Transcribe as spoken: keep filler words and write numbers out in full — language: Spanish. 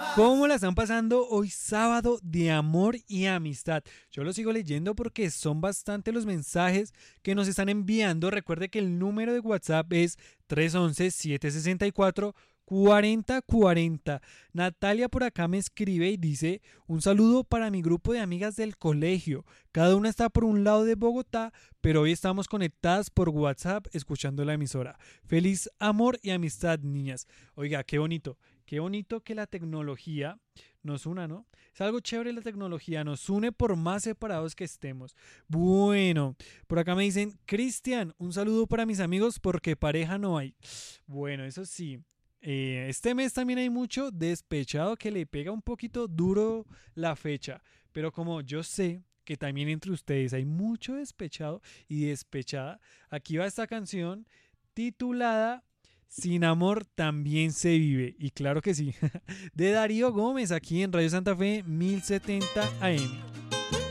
¿Cómo la están pasando hoy sábado de amor y amistad? Yo lo sigo leyendo porque son bastante los mensajes que nos están enviando. Recuerde que el número de WhatsApp es tres once, siete sesenta y cuatro, cuarenta cuarenta. Natalia por acá me escribe y dice: un saludo para mi grupo de amigas del colegio. Cada una está por un lado de Bogotá, pero hoy estamos conectadas por WhatsApp escuchando la emisora. Feliz amor y amistad, niñas. Oiga, qué bonito. Qué bonito que la tecnología nos una, ¿no? Es algo chévere, la tecnología nos une por más separados que estemos. Bueno, por acá me dicen: Cristian, un saludo para mis amigos porque pareja no hay. Bueno, eso sí. Eh, este mes también hay mucho despechado que le pega un poquito duro la fecha. Pero como yo sé que también entre ustedes hay mucho despechado y despechada, aquí va esta canción titulada Sin amor también se vive. Y claro que sí. De Darío Gómez aquí en Radio Santa Fe mil setenta A M.